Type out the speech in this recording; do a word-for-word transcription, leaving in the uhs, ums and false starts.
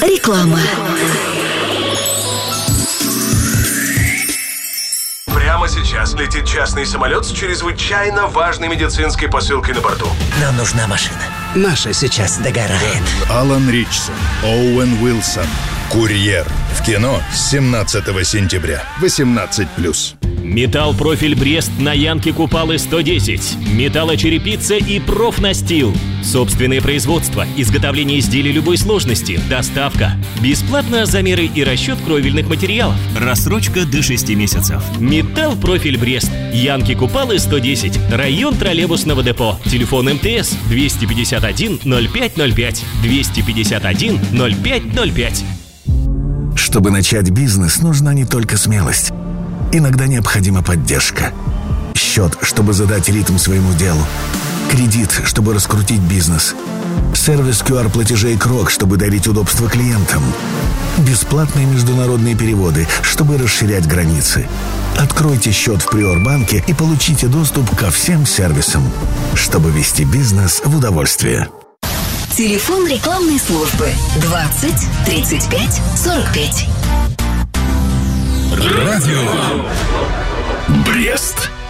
Реклама. Прямо сейчас летит частный самолет с чрезвычайно важной медицинской посылкой на борту. Нам нужна машина. Наша сейчас догорает. Алан Ричсон, Оуэн Уилсон. «Курьер». В кино с семнадцатого сентября. восемнадцать плюс. Металл-профиль Брест на Янке Купалы сто десять. Металлочерепица и профнастил. Собственное производство, изготовление изделий любой сложности, доставка. Бесплатно замеры и расчет кровельных материалов. Рассрочка до шести месяцев. Металл-профиль Брест. Янки Купалы сто десять. Район троллейбусного депо. Телефон МТС двести пятьдесят один ноль пять ноль пять. двести пятьдесят один ноль пять ноль пять. Чтобы начать бизнес, нужна не только смелость. Иногда необходима поддержка. Счет, чтобы задать ритм своему делу. Кредит, чтобы раскрутить бизнес. Сервис ку ар-платежей Крок, чтобы дарить удобство клиентам. Бесплатные международные переводы, чтобы расширять границы. Откройте счет в Приорбанке и получите доступ ко всем сервисам, чтобы вести бизнес в удовольствие. Телефон рекламной службы двадцать тридцать пять сорок пять. Радио Брест.